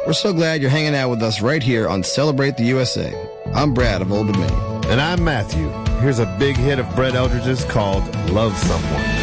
We're so glad you're hanging out with us right here on Celebrate the USA. I'm Brad of Old Domain. And I'm Matthew. Here's a big hit of Brett Eldridge's called Love Someone.